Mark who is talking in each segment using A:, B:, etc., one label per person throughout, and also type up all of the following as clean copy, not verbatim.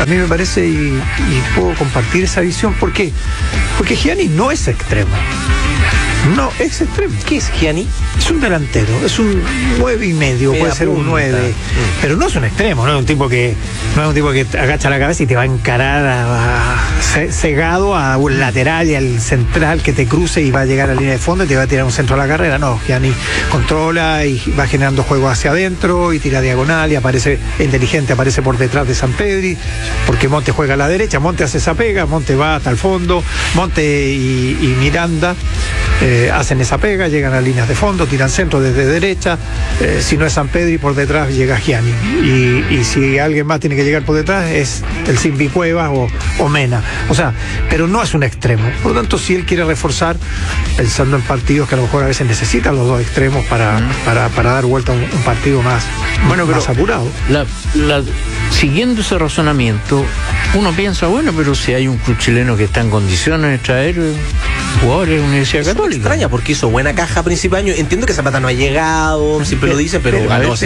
A: A mí me parece, y puedo compartir esa visión. ¿Por qué? Porque Gianni no es extremo. No, es extremo.
B: ¿Qué es Gianni?
A: Es un delantero, es un 9,5, puede ser un 9, pero no es un extremo, no es un tipo que agacha la cabeza y te va a encarar cegado a un lateral y al central que te cruce y va a llegar a la línea de fondo y te va a tirar un centro a la carrera. No, Gianni controla y va generando juego hacia adentro y tira diagonal y aparece inteligente, aparece por detrás de Sampedri, porque Monte juega a la derecha, Monte hace esa pega, Monte va hasta el fondo, Monte y Miranda hacen esa pega, llegan a líneas de fondo, tiran centro desde derecha, si no es Sampedri, por detrás llega Gianni, y si alguien más tiene que llegar por detrás es el Simbi Cuevas o Mena, o sea, pero no es un extremo. Por lo tanto, si él quiere reforzar, pensando en partidos que a lo mejor a veces necesitan los dos extremos para dar vuelta a un partido más apurado.
C: Siguiendo ese razonamiento, uno piensa, bueno, pero si hay un club chileno que está en condiciones de traer jugadores de la Universidad Católica.
B: Extraña, porque hizo buena caja a principio de año. Entiendo que Zapata no ha llegado, siempre lo dice, pero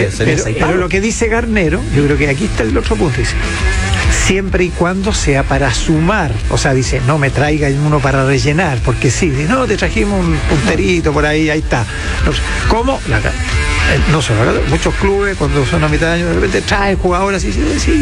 A: lo que dice Garnero, yo creo que aquí está el otro punto, dice, siempre y cuando sea para sumar, o sea, dice, no me traigan uno para rellenar, porque sí, no, te trajimos un punterito por ahí está. No, ¿cómo? No sé, muchos clubes cuando son a mitad de año de repente traen jugadores así,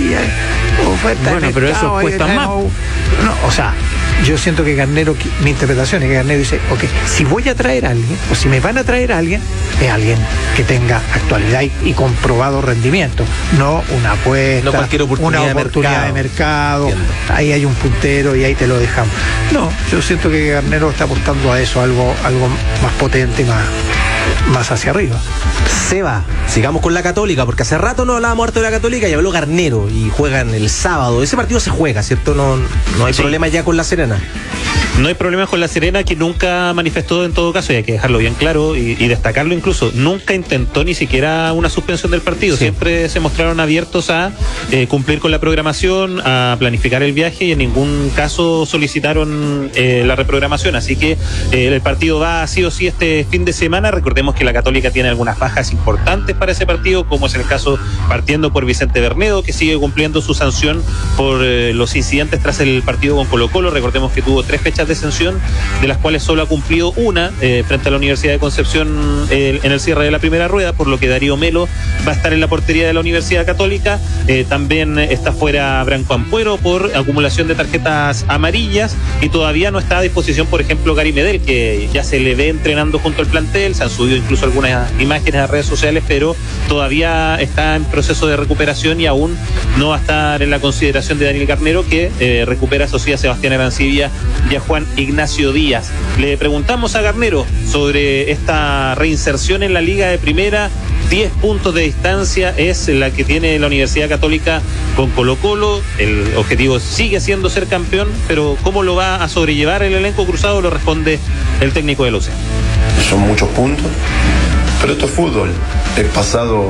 A: oferta.
C: Bueno, pero eso cuesta más.
A: No, o sea, yo siento que Garnero, mi interpretación es que Garnero dice, ok, si voy a traer a alguien, o si me van a traer a alguien, es alguien que tenga actualidad y comprobado rendimiento, no una apuesta,
B: no cualquier oportunidad
A: de mercado. Ahí hay un puntero y ahí te lo dejamos. No, yo siento que Garnero está apostando a eso, algo más potente, más hacia arriba.
B: Seba, sigamos con la Católica, porque hace rato no hablábamos harto de la Católica y habló Garnero, y juegan el sábado. Ese partido se juega, ¿cierto? No hay problema ya con La Serena.
D: No hay problema con La Serena, que nunca manifestó, en todo caso, y hay que dejarlo bien claro y destacarlo incluso, nunca intentó ni siquiera una suspensión del partido. Sí. Siempre se mostraron abiertos a cumplir con la programación, a planificar el viaje, y en ningún caso solicitaron la reprogramación. Así que el partido va sí o sí este fin de semana. Recordemos que la Católica tiene algunas bajas importantes para ese partido, como es el caso partiendo por Vicente Bernedo, que sigue cumpliendo su sanción por los incidentes tras el partido con Colo-Colo. Recordemos que tuvo 3 fechas de sanción, de las cuales solo ha cumplido una frente a la Universidad de Concepción en el cierre de la primera rueda, por lo que Darío Melo va a estar en la portería de la Universidad Católica. También está fuera Branco Ampuero por acumulación de tarjetas amarillas, y todavía no está a disposición, por ejemplo, Gary Medel, que ya se le ve entrenando junto al plantel. Se han subido incluso algunas imágenes a redes sociales, pero todavía está en proceso de recuperación y aún no va a estar en la consideración de Daniel Garnero, que recupera, eso sí, a Sebastián Arancibia y a Juan Ignacio Díaz. Le preguntamos a Garnero sobre esta reinserción en la Liga de Primera. 10 puntos de distancia es la que tiene la Universidad Católica con Colo-Colo. El objetivo sigue siendo ser campeón, pero ¿cómo lo va a sobrellevar el elenco cruzado? Lo responde el técnico del Océano.
E: Son muchos puntos, pero esto es fútbol. He pasado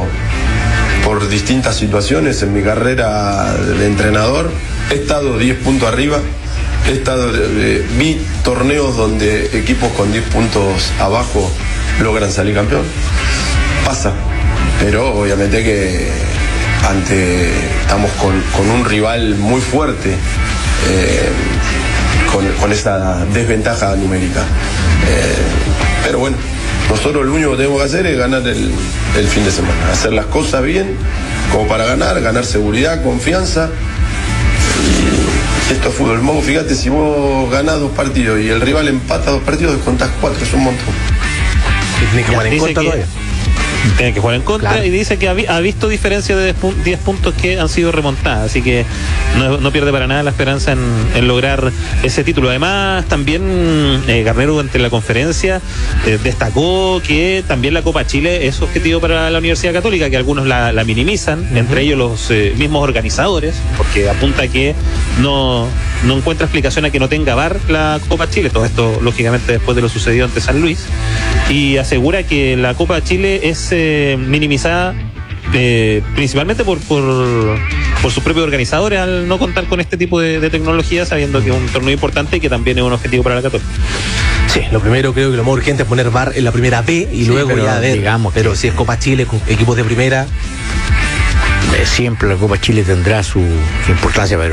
E: por distintas situaciones en mi carrera de entrenador. He estado 10 puntos arriba. Vi torneos donde equipos con 10 puntos abajo logran salir campeón. Pasa, pero obviamente que estamos con un rival muy fuerte, con esa desventaja numérica. Pero bueno, nosotros lo único que tenemos que hacer es ganar el fin de semana, hacer las cosas bien, como para ganar seguridad, confianza. Esto es fútbol. Vos fíjate, si vos ganás 2 partidos y el rival empata 2 partidos, descontás 4, es un montón.
B: Tiene que jugar en contra todavía.
D: Tiene que jugar en contra, claro. Y dice que ha visto diferencias de 10 puntos que han sido remontadas, así que no pierde para nada la esperanza en lograr ese título. Además, también Garnero durante la conferencia destacó que también la Copa Chile es objetivo para la Universidad Católica, que algunos la minimizan, entre ellos los mismos organizadores, porque apunta que no encuentra explicación a que no tenga VAR la Copa Chile. Todo esto, lógicamente, después de lo sucedido ante San Luis, y asegura que la Copa Chile es minimizada principalmente por sus propios organizadores, al no contar con este tipo de tecnología, sabiendo que es un torneo importante y que también es un objetivo para la Católica.
B: Sí, lo primero, creo que lo más urgente es poner VAR en la primera B y luego ya ver, pero si es Copa Chile con equipos de primera,
C: siempre la Copa Chile tendrá su importancia, pero